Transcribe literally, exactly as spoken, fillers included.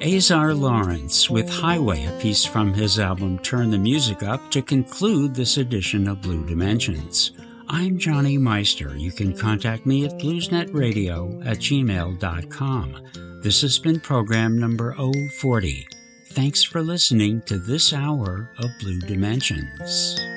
Azar Lawrence with Highway, a piece from his album Turn the Music Up, to conclude this edition of Blue Dimensions. I'm Johnny Meister. You can contact me at bluesnetradio at gmail dot com. This has been program number oh forty. Thanks for listening to this hour of Blue Dimensions.